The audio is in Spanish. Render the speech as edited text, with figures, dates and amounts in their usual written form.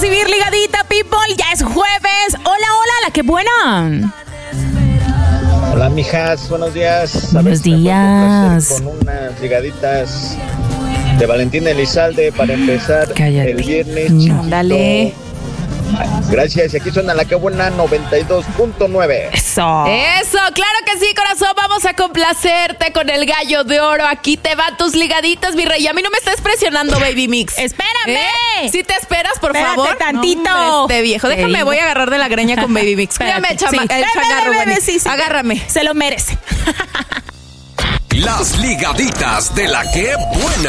recibir ligadita, people. Ya es jueves. Hola, hola, la que buena. Hola, mijas, buenos días. Buenos días. Con unas ligaditas de Valentín Elizalde para empezar el viernes. Ándale. Gracias, y aquí suena la que buena 92.9. Eso, claro que sí, corazón. Vamos a complacerte con el gallo de oro. Aquí te van tus ligaditas, mi rey. A mí no me estés presionando, Baby Mix. Espérame. Si te esperas, por Espérate favor. tantito. No, hombre, viejo. Déjame, voy a agarrar de la greña con Baby Mix. Cuídame, changarro, bebé, sí. Agárrame. Se lo merece. Las ligaditas de la que buena.